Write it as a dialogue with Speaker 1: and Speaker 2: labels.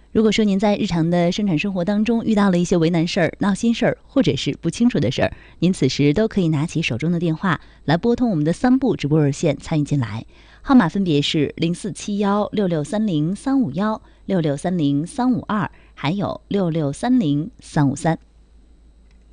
Speaker 1: 如果说您在日常的生产生活当中遇到了一些为难事儿、闹心事儿，或者是不清楚的事儿，您此时都可以拿起手中的电话来拨通我们的3部直播热线参与进来，号码分别是04716630-351、6630-352，还有6630-353。